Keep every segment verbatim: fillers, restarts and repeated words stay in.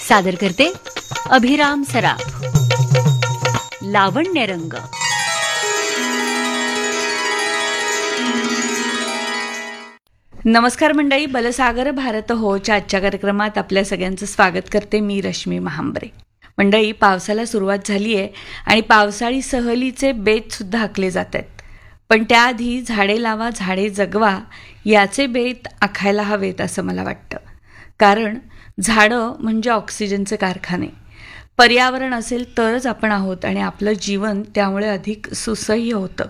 सादर करते अभिराम सराफ. लावण्य रंग. नमस्कार मंडळी, बलसागर भारत होच्या आजच्या कार्यक्रमात आपल्या सगळ्यांचं स्वागत करते मी रश्मी महांबरे. मंडळी, पावसाला सुरुवात झाली आहे आणि पावसाळी सहलीचे बेत सुद्धा आखले जात आहेत. पण त्याआधी झाडे लावा झाडे जगवा याचे बेत आखायला हवेत असं मला वाटतं. कारण झाडं म्हणजे ऑक्सिजनचे कारखाने. पर्यावरण असेल तरच आपण आहोत आणि आपलं जीवन त्यामुळे अधिक सुसह्य होतं.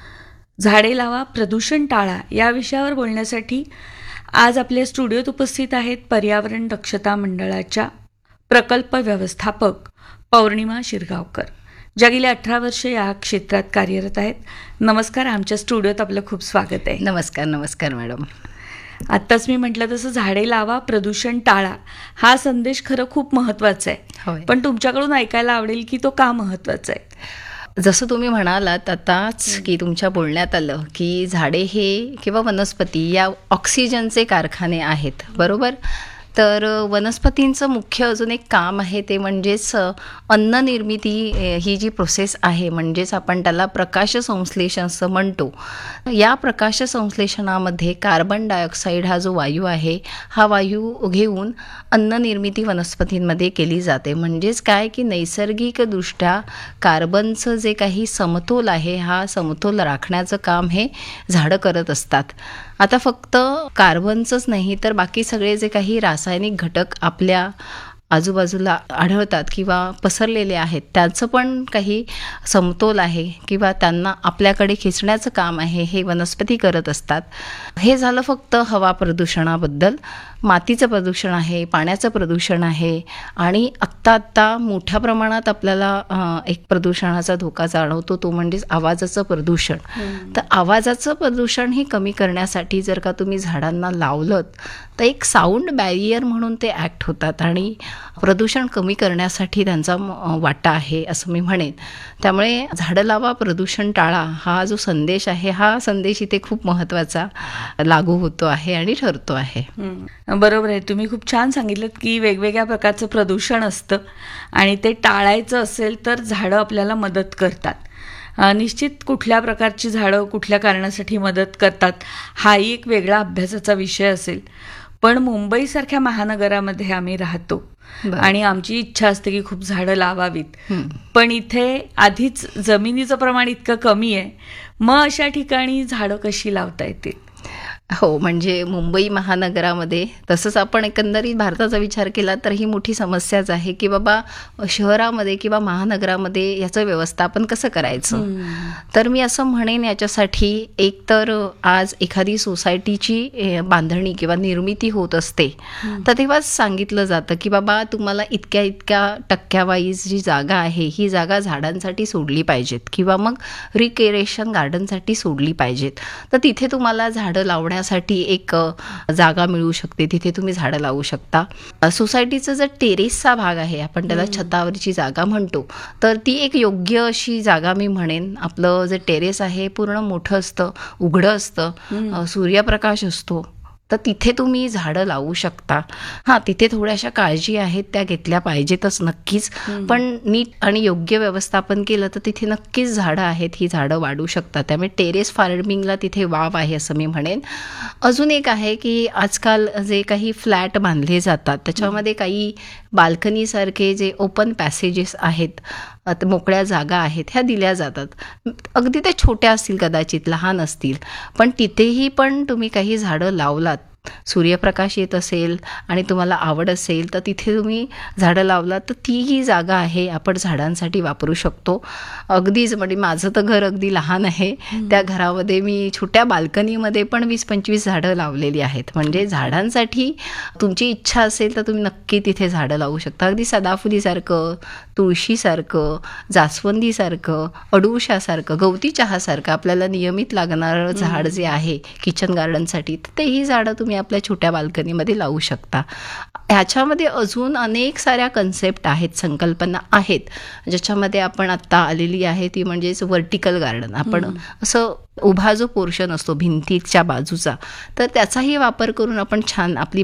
झाडे लावा प्रदूषण टाळा या विषयावर बोलण्यासाठी आज आपल्या स्टुडिओत उपस्थित आहेत पर्यावरण दक्षता मंडळाच्या प्रकल्प व्यवस्थापक पौर्णिमा शिरगावकर, ज्या गेल्या अठरा वर्ष या क्षेत्रात कार्यरत आहेत. नमस्कार, आमच्या स्टुडिओत आपलं खूप स्वागत आहे. नमस्कार. नमस्कार मॅडम. आत्ताच मी म्हटलं तसं झाडे लावा प्रदूषण टाळा हा संदेश खरं खूप महत्त्वाचा आहे. पण तुमच्याकडून ऐकायला आवडेल की तो का महत्त्वाचा आहे. जसं तुम्ही म्हणालात आताच की तुमच्या बोलण्यात आलं की झाडे हे किंवा वनस्पती या ऑक्सिजनचे कारखाने आहेत, बरोबर. तर वनस्पतींचं मुख्य अजून एक काम आहे ते म्हणजेच अन्न निर्मिती. ही जी प्रोसेस आहे म्हणजेच आपण त्याला प्रकाश संश्लेषण असं म्हणतो. या प्रकाश संश्लेषणामध्ये कार्बन डायऑक्साईड हा जो वायू आहे हा वायू घेऊन अन्न निर्मिती वनस्पतींमध्ये केली जाते. म्हणजेच काय की नैसर्गिकदृष्ट्या कार्बनचं जे काही समतोल आहे हा समतोल राखण्याचं काम हे झाडं करत असतात. आता फक्त कार्बनचंच नाही तर बाकी सगळे जे काही रासायनिक घटक आपल्या आजूबाजूला आढळतात किंवा पसरलेले आहेत त्याचं पण काही समतोल आहे किंवा त्यांना आपल्याकडे खेचण्याचं काम आहे हे वनस्पती करत असतात. हे झालं फक्त हवा प्रदूषणाबद्दल. मातीचं प्रदूषण आहे, पाण्याचं प्रदूषण आहे आणि आत्ता आत्ता मोठ्या प्रमाणात आपल्याला एक प्रदूषणाचा धोका जाणवतो तो म्हणजेच आवाजाचं प्रदूषण. तर आवाजाचं प्रदूषण हे कमी करण्यासाठी जर का तुम्ही झाडांना लावलं तर एक साऊंड बॅरियर म्हणून ते ॲक्ट होतात आणि प्रदूषण कमी करण्यासाठी त्यांचा वाटा आहे असं मी म्हणेन. त्यामुळे झाडं लावा प्रदूषण टाळा हा जो संदेश आहे हा संदेश इथे खूप महत्त्वाचा लागू होतो आहे आणि ठरतो आहे. बरोबर आहे. तुम्ही खूप छान सांगितलं की वेगवेगळ्या प्रकारचं प्रदूषण असतं आणि ते टाळायचं असेल तर झाडं आपल्याला मदत करतात. निश्चित कुठल्या प्रकारची झाडं कुठल्या कारणासाठी मदत करतात हाही एक वेगळा अभ्यासाचा विषय असेल. पण मुंबईसारख्या महानगरामध्ये आम्ही राहतो आणि आमची इच्छा असते की खूप झाडं लावावीत. पण इथे आधीच जमिनीचं प्रमाण इतकं कमी आहे, मग अशा ठिकाणी झाडं कशी लावता येतील. हो, म्हणजे मुंबई महानगरामध्ये तसंच आपण एकंदरीत भारताचा विचार केला तर ही मोठी समस्याच आहे की बाबा शहरामध्ये किंवा महानगरामध्ये याचं व्यवस्थापन कसं करायचं. तर मी असं म्हणेन याच्यासाठी एक तर आज एखादी सोसायटीची बांधणी किंवा निर्मिती होत असते तर तेव्हाच सांगितलं जातं की बाबा तुम्हाला इतक्या इतक्या टक्क्यावाईज जी जागा आहे ही जागा झाडांसाठी सोडली पाहिजेत किंवा मग रिक्रिएशन गार्डनसाठी सोडली पाहिजेत. तर तिथे तुम्हाला झाडं लावण्या साठी एक जागा मिळू शकते, तिथे तुम्ही झाडं लावू शकता. सोसायटीचा जर टेरेसचा भाग आहे आपण त्याला छतावरची जागा म्हणतो तर ती एक योग्य अशी जागा मी म्हणेन. आपलं जे टेरेस आहे पूर्ण मोठं असतं, उघडं असतं, सूर्यप्रकाश असतो तर तिथे तुम्ही झाडं लावू शकता. हां, तिथे थोड्याशा काळजी आहेत त्या घेतल्या पाहिजेतच नक्कीच, पण नीट आणि योग्य व्यवस्थापन केलं तर तिथे नक्कीच झाडं आहेत, ही झाडं वाढू शकतात. त्यामुळे टेरेस फार्मिंगला तिथे वाव आहे असं मी म्हणेन. अजून एक आहे की आजकाल जे काही फ्लॅट बांधले जातात त्याच्यामध्ये काही बाल्कनीसारखे जे ओपन पॅसेजेस आहेत, मोकळ्या जागा आहेत ह्या दिल्या जातात. अगदी ते छोट्या असतील, कदाचित लहान असतील, पण तिथेही पण तुम्ही काही झाडं लावलात, सूर्यप्रकाश येत असेल आणि तुम्हाला आवड असेल तर तिथे तुम्ही झाडं लावलात तर ती ही जागा आहे आपण झाडांसाठी वापरू शकतो. अगदीच म्हणजे माझं तर घर अगदी लहान आहे, त्या घरामध्ये मी छोट्या बाल्कनीमध्ये पण वीस पंचवीस झाडं लावलेली आहेत. म्हणजे झाडांसाठी तुमची इच्छा असेल तर तुम्ही नक्की तिथे झाडं लावू शकता. अगदी सदाफुलीसारखं, तुळशीसारखं, जास्वंदीसारखं, अडुळशासारखं, गवती चहासारखं आपल्याला नियमित लागणारं झाड जे आहे किचन गार्डनसाठी तर तेही झाडं तुम्ही आपल्या छोट्या बाल्कनीमध्ये लावू शकता. ह्याच्यामध्ये अजून अनेक साऱ्या कन्सेप्ट आहेत, संकल्पना आहेत, ज्याच्यामध्ये आपण आत्ता आलेली आहे ती म्हणजेच व्हर्टिकल गार्डन. आपण असं उभा जो पोर्शन असतो भिंतीच्या बाजूचा तर त्याचाही वापर करून आपण छान आपली